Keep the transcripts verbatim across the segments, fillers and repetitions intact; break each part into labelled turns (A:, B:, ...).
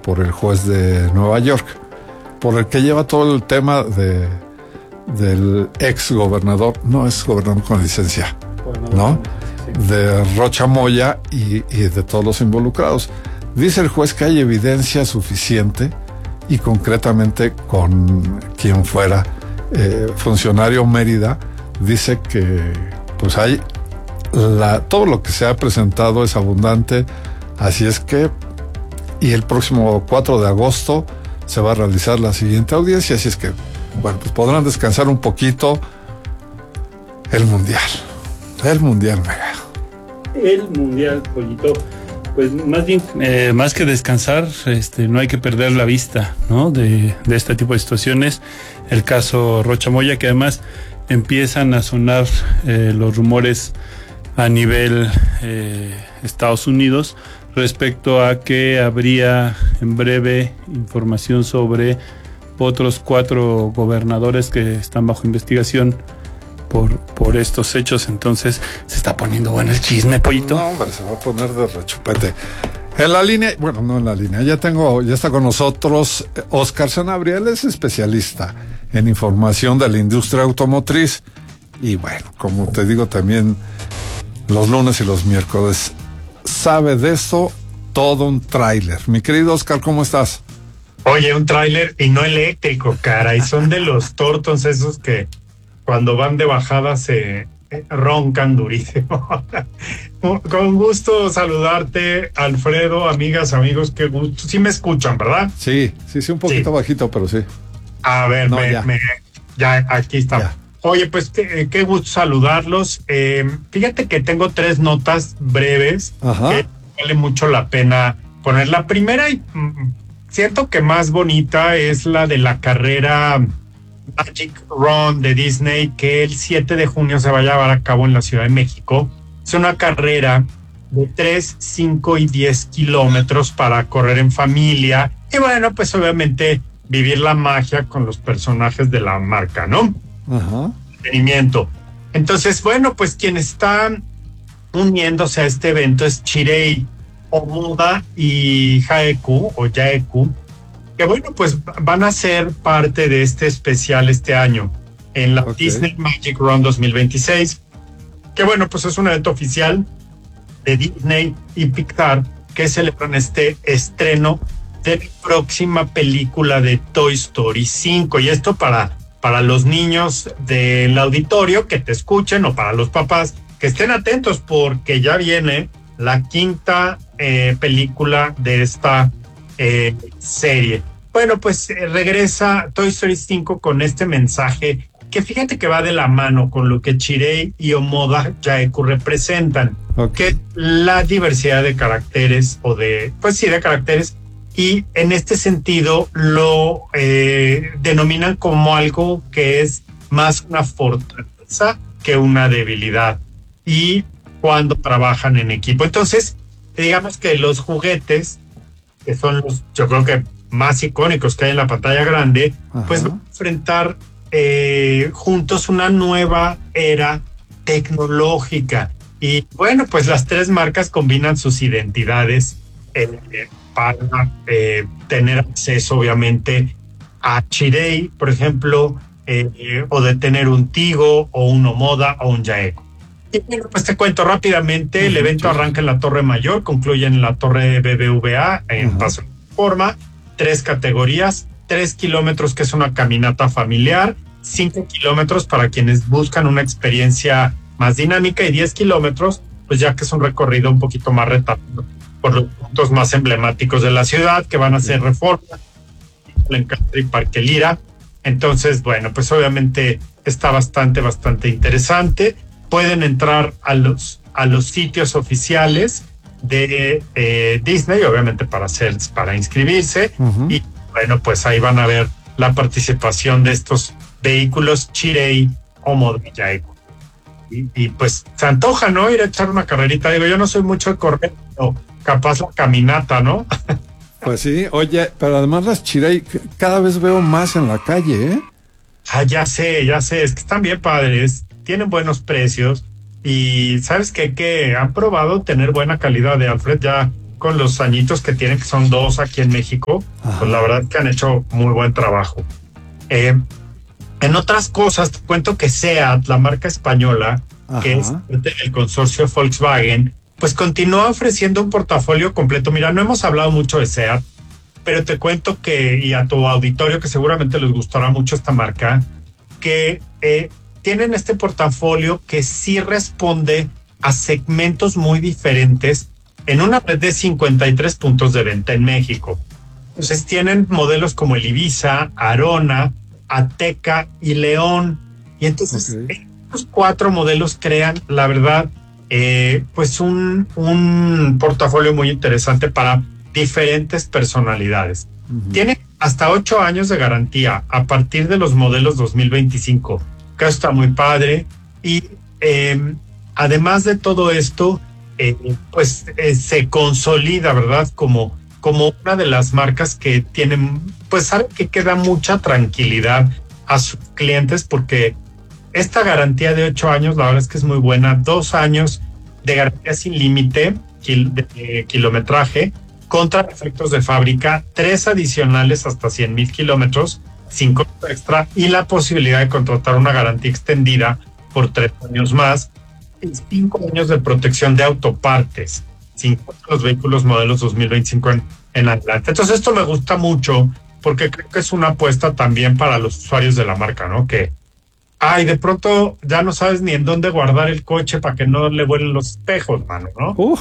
A: por el juez de Nueva York, por el que lleva todo el tema de del ex gobernador, no es gobernador con licencia, ¿no? De Rocha Moya y, y de todos los involucrados. Dice el juez que hay evidencia suficiente, y concretamente con quien fuera eh, funcionario Mérida, dice que pues hay la, todo lo que se ha presentado es abundante, así es que, y el próximo cuatro de agosto se va a realizar la siguiente audiencia, así es que bueno, pues podrán descansar un poquito. El mundial, el mundial, mega.
B: El mundial, Pollito. Pues más bien, eh, más que descansar, este, no hay que perder la vista, ¿no? De, de este tipo de situaciones. El caso Rocha Moya, que además empiezan a sonar eh, los rumores a nivel eh, Estados Unidos respecto a que habría en breve información sobre otros cuatro gobernadores que están bajo investigación por, por estos hechos. Entonces se está poniendo bueno el chisme, Pollito.
A: No, hombre, se va a poner de rechupete. En la línea, bueno, no en la línea, ya tengo, ya está con nosotros Óscar Sanabria, él es especialista en información de la industria automotriz y bueno, como te digo también los lunes y los miércoles sabe de esto todo un tráiler. Mi querido Óscar, ¿cómo estás?
C: Oye, un tráiler y no eléctrico, caray, son de los tortos esos que cuando van de bajada se roncan durísimo. Con gusto saludarte, Alfredo, amigas, amigos, qué gusto. Sí me escuchan, ¿verdad?
A: Sí, sí, sí, un poquito sí. Bajito, pero sí.
C: A ver, no, me, ya. Me, ya, aquí está. Ya. Oye, pues qué, qué gusto saludarlos. Eh, fíjate que tengo tres notas breves. Ajá. Que vale mucho la pena poner. La primera, y mm, siento que más bonita, es la de la carrera Magic Run de Disney, que el siete de junio se va a llevar a cabo en la Ciudad de México. Es una carrera de tres, cinco y diez kilómetros para correr en familia y bueno, pues obviamente vivir la magia con los personajes de la marca, ¿no? Ajá. Entretenimiento. Entonces, bueno, pues quienes están uniéndose a este evento es Chirei Omoda y Jaeku o Jaeku, que bueno, pues van a ser parte de este especial este año en la okay. Disney Magic Run dos mil veintiséis, que bueno, pues es un evento oficial de Disney y Pixar que celebran este estreno de la próxima película de Toy Story cinco, y esto para, para los niños del auditorio que te escuchen o para los papás que estén atentos porque ya viene la quinta eh, película de esta Eh, serie. Bueno, pues eh, regresa Toy Story cinco con este mensaje que fíjate que va de la mano con lo que Chirei y Omoda Jaeku representan, okay. que la diversidad de caracteres o de, pues sí, de caracteres, y en este sentido lo eh, denominan como algo que es más una fortaleza que una debilidad y cuando trabajan en equipo. Entonces, digamos que los juguetes que son los, yo creo que más icónicos que hay en la pantalla grande, ajá. pues van a enfrentar eh, juntos una nueva era tecnológica. Y bueno, pues las tres marcas combinan sus identidades eh, para eh, tener acceso, obviamente, a Chirei, por ejemplo, eh, o de tener un Tigo, o un Omoda, o un Jaeku. Y bueno, pues te cuento rápidamente, uh-huh. el evento arranca en la Torre Mayor, concluye en la Torre B B V A, en uh-huh. Paso Reforma, tres categorías, tres kilómetros que es una caminata familiar, cinco kilómetros para quienes buscan una experiencia más dinámica y diez kilómetros, pues ya que es un recorrido un poquito más retado por los puntos más emblemáticos de la ciudad, que van a ser Reforma, Encanto y Parque Lira. Entonces, bueno, pues obviamente está bastante, bastante interesante. Pueden entrar a los, a los sitios oficiales de eh, Disney, obviamente para hacer, para inscribirse. Uh-huh. Y bueno, pues ahí van a ver la participación de estos vehículos Chirei, Omoda y Jaeku. Y, y pues se antoja, ¿no? Ir a echar una carrerita. Digo, yo no soy mucho de correr, pero capaz la caminata, ¿no?
A: Pues sí, oye, pero además las Chirei cada vez veo más en la calle, ¿eh?
C: Ah, ya sé, ya sé, es que están bien padres, tienen buenos precios y sabes qué, que han probado tener buena calidad de Alfred, ya con los añitos que tienen, que son dos aquí en México, Ajá. pues la verdad que han hecho muy buen trabajo. Eh, en otras cosas, te cuento que SEAT, la marca española, Ajá. que es parte del consorcio Volkswagen, pues continúa ofreciendo un portafolio completo. Mira, no hemos hablado mucho de SEAT, pero te cuento que, y a tu auditorio que seguramente les gustará mucho esta marca, que eh, tienen este portafolio que sí responde a segmentos muy diferentes en una red de cincuenta y tres puntos de venta en México. Entonces tienen modelos como el Ibiza, Arona, Ateca y León. Y entonces okay. estos cuatro modelos crean, la verdad, eh, pues un, un portafolio muy interesante para diferentes personalidades. Uh-huh. Tiene hasta ocho años de garantía a partir de los modelos dos mil veinticinco, que está muy padre. Y eh, además de todo esto, eh, pues eh, se consolida, ¿verdad? Como, como una de las marcas que tienen, pues sabe que queda mucha tranquilidad a sus clientes, porque esta garantía de ocho años, la verdad es que es muy buena. Dos años de garantía sin límite kil, de, de kilometraje, contra efectos de fábrica, tres adicionales hasta cien mil kilómetros, sin costo extra, y la posibilidad de contratar una garantía extendida por tres años más, y cinco años de protección de autopartes, sin los vehículos modelos dos mil veinticinco en, en adelante. Entonces esto me gusta mucho, porque creo que es una apuesta también para los usuarios de la marca, ¿no? Que, ay, de pronto ya no sabes ni en dónde guardar el coche para que no le vuelen los espejos, mano, ¿no?
A: Uh,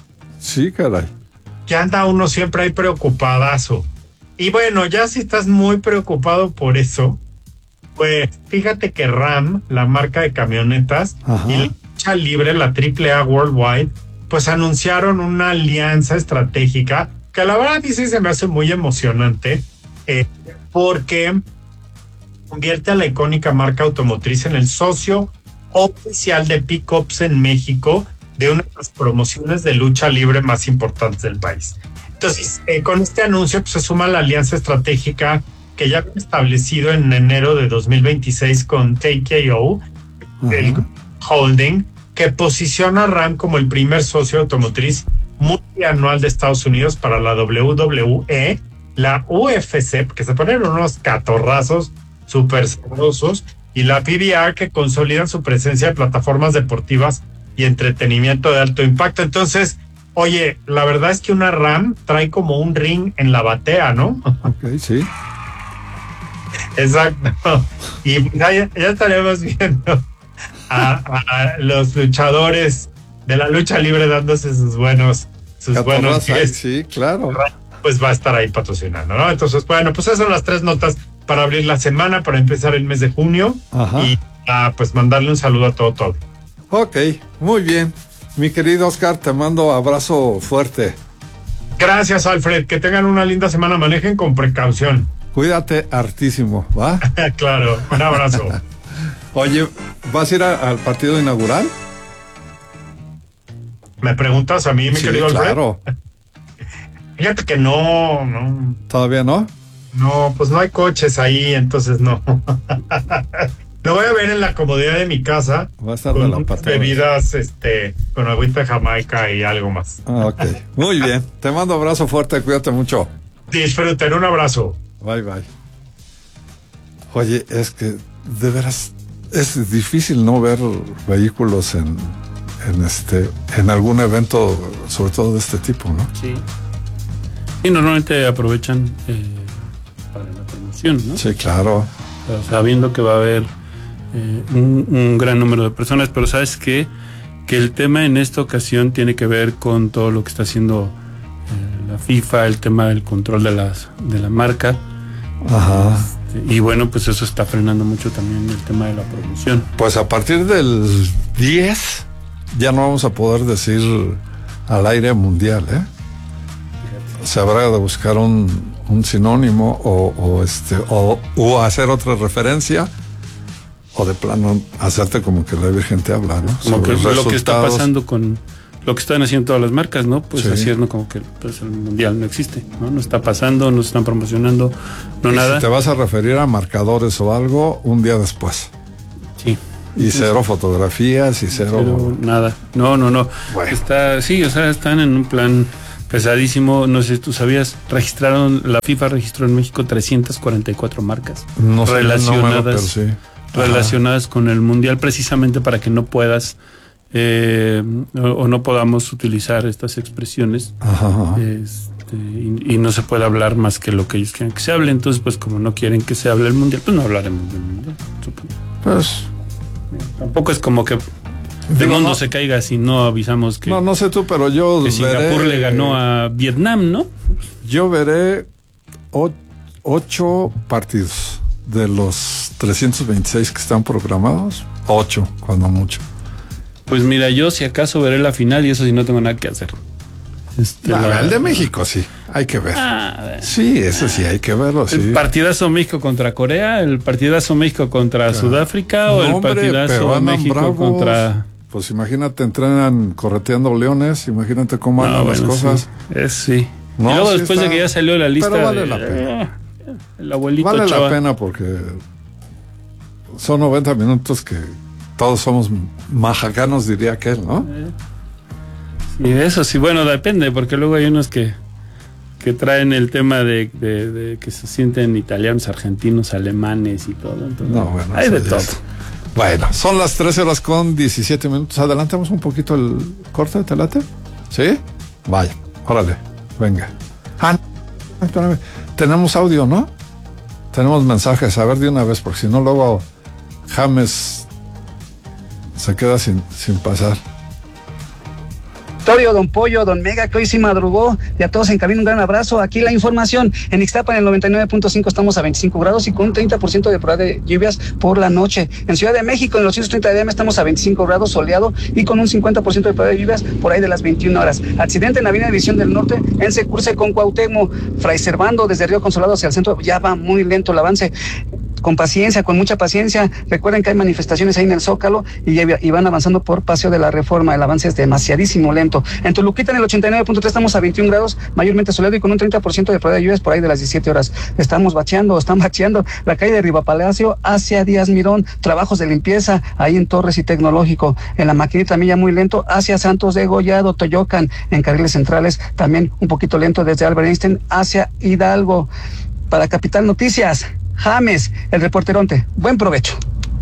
A: sí, caray.
C: Que anda uno siempre ahí preocupadazo. Y bueno, ya si estás muy preocupado por eso, pues fíjate que RAM, la marca de camionetas, Ajá. y la lucha libre, la triple A Worldwide, pues anunciaron una alianza estratégica que la verdad sí se me hace muy emocionante, eh, porque convierte a la icónica marca automotriz en el socio oficial de pickups en México, de una de las promociones de lucha libre más importantes del país. Entonces, eh, con este anuncio pues, se suma la alianza estratégica que ya había establecido en enero de dos mil veintiséis con T K O, uh-huh. el holding, que posiciona a RAM como el primer socio automotriz multianual de Estados Unidos para la W W E, la U F C, que se ponen unos catorrazos súper sabrosos, y la P B R, que consolidan su presencia en plataformas deportivas y entretenimiento de alto impacto. Entonces, oye, la verdad es que una RAM trae como un ring en la batea, ¿no?
A: Ok, sí.
C: Exacto. Y ya, ya estaremos viendo a, a, a los luchadores de la lucha libre dándose sus buenos, sus buenos
A: pies. Sí, claro.
C: Pues va a estar ahí patrocinando, ¿no? Entonces, bueno, pues esas son las tres notas para abrir la semana, para empezar el mes de junio. Ajá. Y uh, pues mandarle un saludo a todo, todo.
A: Ok, muy bien. Mi querido Oscar, te mando abrazo fuerte.
C: Gracias, Alfred. Que tengan una linda semana. Manejen con precaución.
A: Cuídate hartísimo, ¿va?
C: Claro, un abrazo.
A: Oye, ¿vas a ir a, al partido inaugural?
C: ¿Me preguntas a mí, mi
A: sí,
C: querido Alfred?
A: Claro.
C: Fíjate que no, no.
A: ¿Todavía no?
C: No, pues no hay coches ahí, entonces no. Lo voy a ver en la comodidad de mi casa.
A: Va a estar
C: con
A: de la patada.
C: Bebidas, este, con agüita de Jamaica y algo más.
A: Ah, ok. Muy bien. Te mando abrazo fuerte, cuídate mucho.
C: Disfruten, un abrazo.
A: Bye, bye. Oye, es que de veras es difícil no ver vehículos en, en este, en algún evento, sobre todo de este tipo, ¿no?
B: Sí. Y normalmente aprovechan eh, para la promoción, ¿no?
A: Sí, claro.
B: Sabiendo que va a haber eh, un, un gran número de personas, pero ¿sabes qué? Que el tema en esta ocasión tiene que ver con todo lo que está haciendo eh, la FIFA, el tema del control de las de la marca.
A: Ajá.
B: Este, y bueno, pues eso está frenando mucho también el tema de la promoción.
A: Pues a partir del diez ya no vamos a poder decir al aire mundial, ¿eh? Se habrá de buscar un, un sinónimo o, o este o, o hacer otra referencia, o de plano hacerte como que la Virgen te habla, ¿no?
B: Como que lo que está pasando con lo que están haciendo todas las marcas, ¿no? Pues sí. Así es, ¿no? Como que pues, el mundial no existe, ¿no? No está pasando, no se están promocionando, no
A: y
B: nada.
A: Si te vas a referir a marcadores o algo, un día después.
B: Sí.
A: Y cero sí. Fotografías y cero...
B: Pero nada. No, no, no. Bueno. Está, sí, o sea, están en un plan pesadísimo. No sé si tú sabías, registraron, la FIFA registró en México trescientas cuarenta y cuatro marcas
A: no sé,
B: relacionadas,
A: no sí.
B: relacionadas con el Mundial, precisamente para que no puedas eh, o, o no podamos utilizar estas expresiones.
A: Ajá, ajá.
B: Este, y, y no se puede hablar más que lo que ellos quieren que se hable. Entonces, pues como no quieren que se hable el Mundial, pues no hablaremos del Mundial, supongo.
A: Pues
B: tampoco es como que el mundo no se caiga si no avisamos que,
A: no, no sé tú, pero yo
B: que Singapur
A: veré,
B: le ganó a Vietnam, ¿no?
A: Yo veré o, ocho partidos de los trescientos veintiséis que están programados, ocho, cuando mucho.
B: Pues mira, yo si acaso veré la final y eso sí no tengo nada que hacer.
A: Este, la, la, el de México sí, hay que ver. Ah, sí, eso sí, hay que verlo. Sí.
B: ¿El partidazo México contra Corea? ¿El partidazo México contra claro. Sudáfrica? ¿O no, el partidazo México bravos, contra...?
A: Pues imagínate, entrenan correteando leones, imagínate cómo andan no, bueno, las cosas.
B: Sí, es sí. No, y luego sí después está, de que ya salió la lista...
A: Pero vale
B: de,
A: la pena.
B: El abuelito
A: Vale
B: chava.
A: la pena porque son noventa minutos que todos somos majacanos, diría aquel, ¿no?
B: Y de eso sí, bueno, depende, porque luego hay unos que, que traen el tema de, de, de que se sienten italianos, argentinos, alemanes y todo. Entonces,
A: no, bueno,
B: hay de todo.
A: Es. Bueno, son las trece horas con diecisiete minutos. Adelantamos un poquito el corte, ¿te late? ¿Sí? Vaya, órale, venga. Ah, espérame. Tenemos audio, ¿no? Tenemos mensajes, a ver de una vez, porque si no luego James se queda sin, sin pasar.
D: Torio, don Pollo, don Mega, que hoy sí madrugó, y a todos en cabina un gran abrazo. Aquí la información, en Ixtapa en el noventa y nueve punto cinco estamos a veinticinco grados y con un treinta por ciento de probabilidad de lluvias por la noche. En Ciudad de México en los ciento treinta de A M estamos a veinticinco grados, soleado y con un cincuenta por ciento de probabilidad de lluvias por ahí de las veintiuna horas. Accidente en la Avenida División del Norte en Securce con Cuauhtémoc, Fray Servando desde Río Consolado hacia el centro, ya va muy lento el avance. Con paciencia, con mucha paciencia. Recuerden que hay manifestaciones ahí en el Zócalo y, y van avanzando por Paseo de la Reforma. El avance es demasiadísimo lento. En Toluquita, en el ochenta y nueve punto tres, estamos a veintiún grados, mayormente soleado y con un treinta por ciento de probabilidad de lluvias por ahí de las diecisiete horas. Estamos bacheando, están bacheando la calle de Rivapalacio hacia Díaz Mirón. Trabajos de limpieza ahí en Torres y Tecnológico. En la Maquinita Milla muy lento hacia Santos de Gollado, Toyocan. En carriles centrales también un poquito lento desde Albert Einstein hacia Hidalgo. Para Capital Noticias, James, el reporteronte. Buen provecho.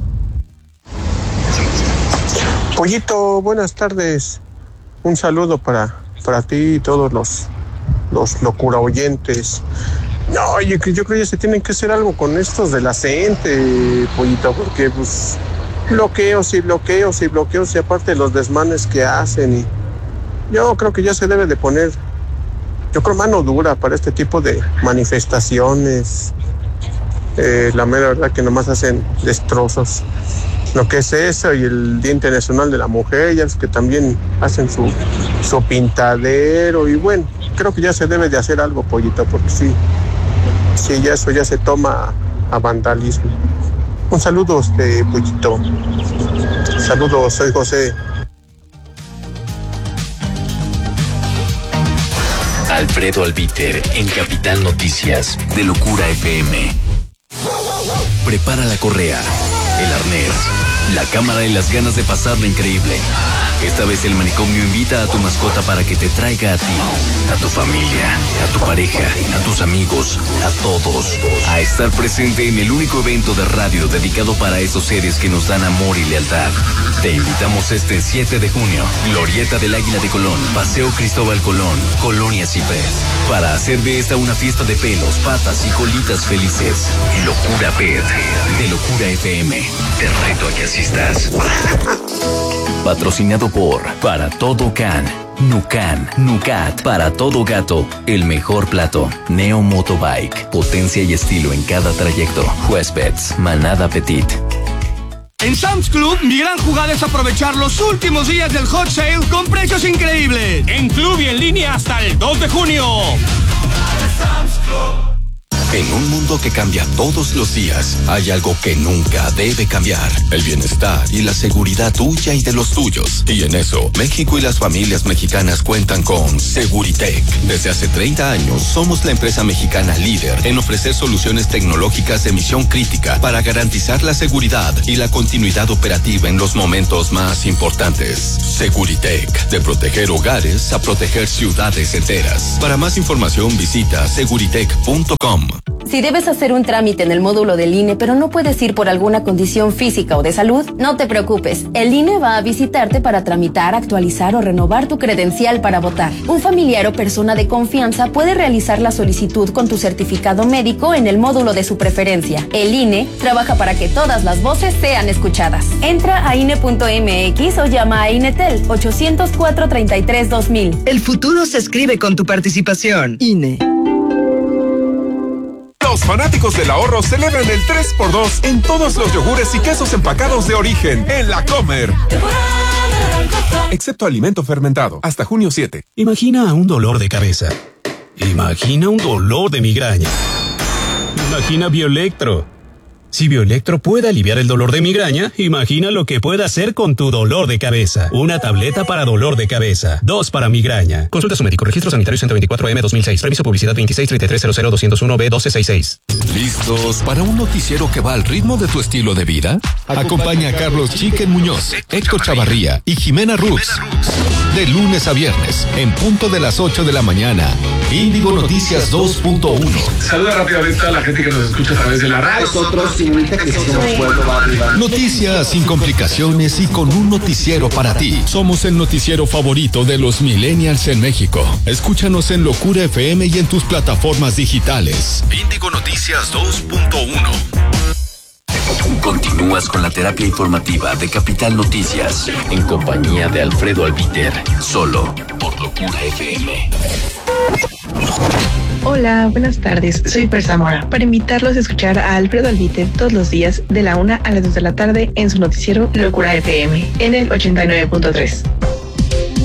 E: Pollito, buenas tardes. Un saludo para, para ti y todos los, los locura oyentes. No, yo, yo creo que ya se tienen que hacer algo con estos de la C E N T E, Pollito, porque pues bloqueos y bloqueos y bloqueos y aparte los desmanes que hacen. Y yo creo que ya se debe de poner, yo creo, mano dura para este tipo de manifestaciones. Eh, la mera verdad que nomás hacen destrozos. Lo que es eso y el Día Internacional de la Mujer, ya es que también hacen su, su pintadero y bueno, creo que ya se debe de hacer algo, Pollito, porque sí, sí, ya eso ya se toma a vandalismo. Un saludo, este, Pollito. Saludos, soy José.
F: Alfredo Albiter en Capital Noticias de Locura F M. Prepara la correa, el arnés, la cámara y las ganas de pasarla increíble. Esta vez el manicomio invita a tu mascota para que te traiga a ti, a tu familia, a tu pareja, a tus amigos, a todos, a estar presente en el único evento de radio dedicado para esos seres que nos dan amor y lealtad. Te invitamos este siete de junio, Glorieta del Águila de Colón, Paseo Cristóbal Colón, Colonia Cipet, para hacer de esta una fiesta de pelos, patas y colitas felices. Locura Pet, de Locura F M. Te reto a que asistas. Patrocinado por Para Todo Can, Nucan, Nucat, Para Todo Gato, el mejor plato, Neo Motobike, potencia y estilo en cada trayecto, Huéspedes, Manada Petit.
G: En Sam's Club, mi gran jugada es aprovechar los últimos días del hot sale con precios increíbles. En club y en línea hasta el dos de junio.
H: En un mundo que cambia todos los días, hay algo que nunca debe cambiar: el bienestar y la seguridad tuya y de los tuyos. Y en eso, México y las familias mexicanas cuentan con Seguritech. Desde hace treinta años, somos la empresa mexicana líder en ofrecer soluciones tecnológicas de misión crítica para garantizar la seguridad y la continuidad operativa en los momentos más importantes. Seguritech, de proteger hogares a proteger ciudades enteras. Para más información, visita seguritech punto com.
I: Si debes hacer un trámite en el módulo del I N E, pero no puedes ir por alguna condición física o de salud, no te preocupes. El I N E va a visitarte para tramitar, actualizar o renovar tu credencial para votar. Un familiar o persona de confianza puede realizar la solicitud con tu certificado médico en el módulo de su preferencia. El I N E trabaja para que todas las voces sean escuchadas. Entra a I N E punto M X o llama a INETEL ochocientos cuatro, treinta y tres, dos mil.
J: El futuro se escribe con tu participación. I N E.
K: Los fanáticos del ahorro celebran el tres por dos en todos los yogures y quesos empacados de origen en La Comer. Excepto alimento fermentado, hasta junio siete.
L: Imagina un dolor de cabeza. Imagina un dolor de migraña. Imagina Bioelectro. Si Bioelectro puede aliviar el dolor de migraña, imagina lo que puede hacer con tu dolor de cabeza. Una tableta para dolor de cabeza, dos para migraña. Consulta a su médico. Registro sanitario ciento veinticuatro M dos mil seis. Permiso publicidad veintiséis treinta y tres cero cero doscientos uno B doce sesenta y seis.
H: ¿Listos para un noticiero que va al ritmo de tu estilo de vida? Acompaña a Carlos Chiquen Muñoz, Héctor Chavarría y Jimena Rux. De lunes a viernes, en punto de las ocho de la mañana. Índigo Noticias dos punto uno.
M: Saluda rápidamente a la gente que nos escucha a través de la radio.
N: Nosotros significa que somos pueblo barrio.
H: Noticias sin complicaciones y con un noticiero para ti. Somos el noticiero favorito de los millennials en México. Escúchanos en Locura F M y en tus plataformas digitales. Índigo Noticias dos punto uno. Continúas con la terapia informativa de Capital Noticias en compañía de Alfredo Albiter, solo por Locura F M.
O: Hola, buenas tardes, soy Per Zamora, para invitarlos a escuchar a Alfredo Albiter todos los días de la una a las dos de la tarde en su noticiero Locura F M, en el ochenta y nueve punto tres.